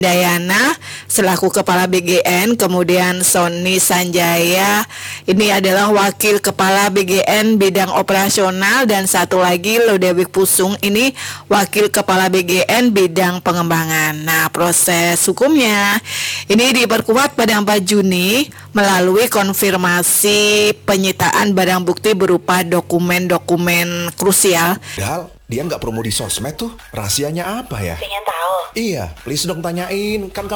Dayana selaku Kepala BGN, kemudian Sony Sanjaya ini adalah Wakil Kepala BGN bidang operasional, dan satu lagi Ludewig Pusung ini Wakil Kepala BGN bidang pengembangan. Nah, proses hukumnya ini diperkuat pada 4 Juni melalui konfirmasi penyitaan barang bukti berupa dokumen-dokumen krusial. Dia nggak promo di sosmed tuh, rahasianya apa ya? Pengen tahu? Iya, please dong tanyain, kan kamu